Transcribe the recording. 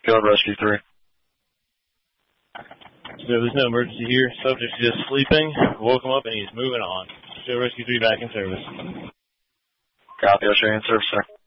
Field Rescue 3. So there's no emergency here. Subject's just sleeping. Woke him up and he's moving on. Field Rescue 3 back in service. Copy, I'll show you in service, sir.